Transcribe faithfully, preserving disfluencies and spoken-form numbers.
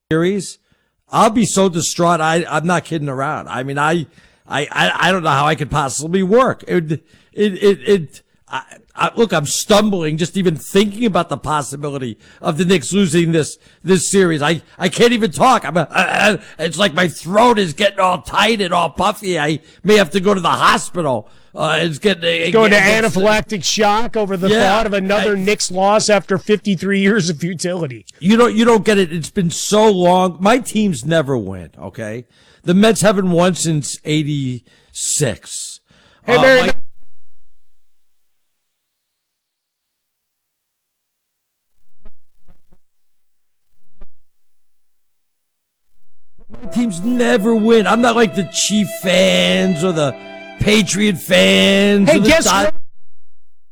series, I'll be so distraught. I, I'm not kidding around. I mean, I, I, I, I don't know how I could possibly work. It, it, it, it I, I, look, I'm stumbling just even thinking about the possibility of the Knicks losing this, this series. I, I can't even talk. I'm, a, I, I, it's like my throat is getting all tight and all puffy. I may have to go to the hospital. Uh, it's getting it, going to it's, anaphylactic shock over the yeah, thought of another I, Knicks loss after fifty-three years of futility. You don't, you don't get it. It's been so long. My teams never win. Okay, the Mets haven't won since eighty-six. Hey, uh, Barry. my, my teams never win. I'm not like the Chief fans or the Patriot fans. Hey, or the guess Dod- what?